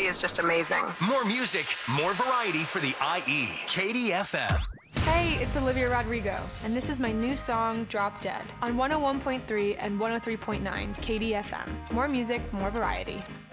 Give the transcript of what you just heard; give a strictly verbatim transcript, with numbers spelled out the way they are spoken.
is just amazing. More music, more variety for the I E. K D F M. Hey, it's Olivia Rodrigo, and this is my new song, Drop Dead, on one oh one point three and one oh three point nine K D F M. More music, more variety.